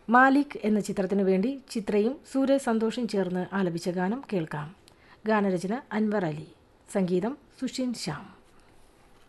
മാലിക് എന്ന ചിത്രത്തിനു വേണ്ടി ചിത്രയും സൂര്യ സന്തോഷും ചേർന്ന് ആലപിച്ച ഗാനം കേൾക്കാം. ഗാനരചന അൻവർ അലി, സംഗീതം സുഷിൻ ശ്യാം.